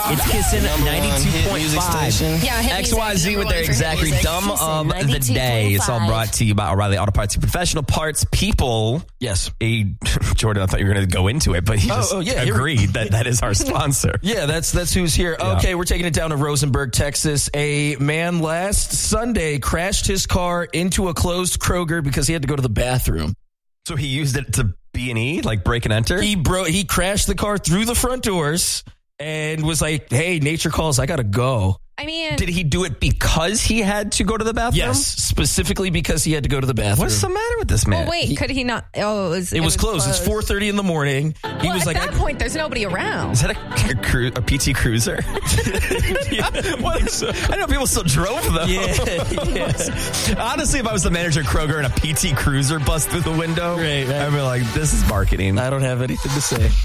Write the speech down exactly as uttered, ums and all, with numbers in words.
It's Kissin' ninety-two point five. Yeah, hit X music, Y Z number with one their for exact hit music. dumb of Kissin' the day. It's all brought to you by O'Reilly Auto Parts, professional parts people. Yes. A, Jordan, I thought you were going to go into it, but he Oh, just oh, yeah, agreed that that is our sponsor. Yeah, that's that's who's here. Yeah. Okay, we're taking it down to Rosenberg, Texas. A man last Sunday crashed his car into a closed Kroger because he had to go to the bathroom. So he used it to B and E, like break and enter? He bro- he crashed the car through the front doors and was like, hey, nature calls, I got to go. I mean, Did he do it because he had to go to the bathroom? Yes, specifically because he had to go to the bathroom. What's the matter with this man? well, wait, could he not? Oh, it was, It was closed. It's four thirty in the morning. He Well, was at like, that I- point, there's nobody around. Is that a, a, cru- a P T Cruiser? What is, I know people still drove them. yeah, yeah. Honestly, if I was the manager of Kroger and a P T Cruiser bust through the window, Right, right. I'd be like, this is marketing. I don't have anything to say.